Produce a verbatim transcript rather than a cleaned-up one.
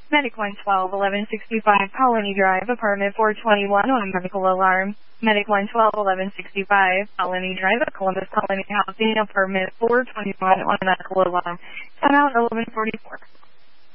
Medic one twelve eleven sixty-five, Colony Drive, apartment four twenty-one on a medical alarm. Medic one twelve eleven sixty-five, Colony Drive, Columbus Colony Housing, apartment four twenty-one on a medical alarm. Time out eleven forty-four.